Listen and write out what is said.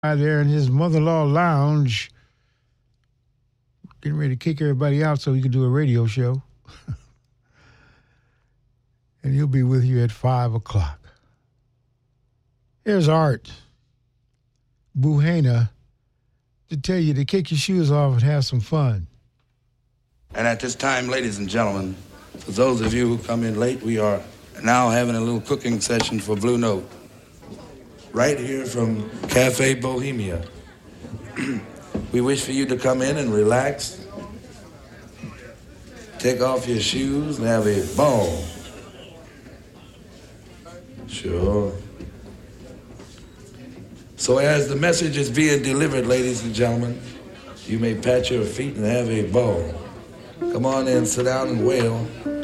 there in his mother-in-law lounge, getting ready to kick everybody out so he can do a radio show. And he'll be with you at 5 o'clock. Here's Art Buhena to tell you to kick your shoes off and have some fun. And at this time, ladies and gentlemen, for those of you who come in late, we are now having a little cooking session for Blue Note. Right here from Cafe Bohemia. We wish for you to come in and relax, take off your shoes and have a ball. Sure. So as the message is being delivered, ladies and gentlemen, you may pat your feet and have a ball. Come on in, sit down and wail.